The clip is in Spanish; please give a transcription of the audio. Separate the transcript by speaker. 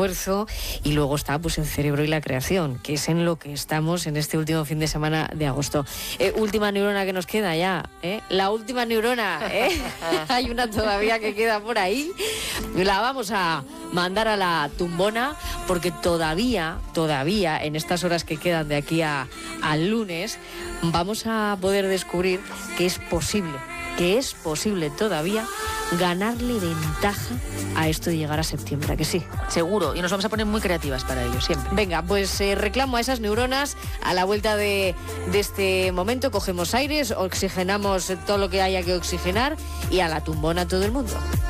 Speaker 1: esfuerzo, y luego está pues el cerebro y la creación, que es en lo que estamos en este último fin de semana de agosto. Última neurona que nos queda ya, la última neurona, hay una todavía que queda por ahí, la vamos a mandar a la tumbona, porque todavía en estas horas que quedan de aquí al lunes vamos a poder descubrir que es posible todavía ganarle ventaja a esto de llegar a septiembre, ¿a que sí?
Speaker 2: Seguro, y nos vamos a poner muy creativas para ello, siempre.
Speaker 1: Venga, pues reclamo a esas neuronas a la vuelta de este momento. Cogemos aires, oxigenamos todo lo que haya que oxigenar y a la tumbona todo el mundo.